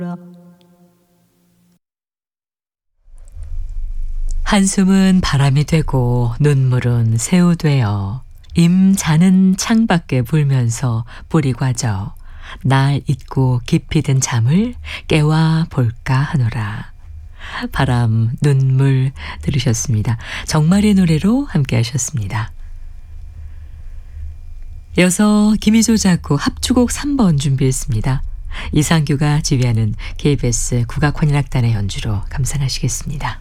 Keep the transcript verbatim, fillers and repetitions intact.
한숨은 바람이 되고 눈물은 새우 되어 임자는 창밖에 불면서 뿌리 과져 날 잊고 깊이 든 잠을 깨와 볼까 하노라. 바람, 눈물 들으셨습니다. 정말의 노래로 함께 하셨습니다. 이어서 김희조 작곡 합주곡 삼 번 준비했습니다. 이상규가 지휘하는 케이비에스 국악환인악단의 연주로 감상하시겠습니다.